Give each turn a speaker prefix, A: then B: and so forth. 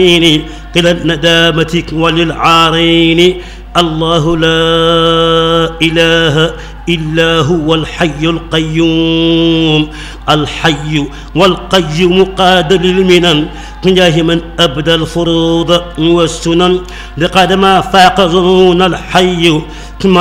A: قلت ندامتك وللعارين. الله لا إله إلا هو الحي القيوم. الحي والقيوم قاد للمنن جاه من أبدى الفروض والسنن لقد ما فاق ظنون الحي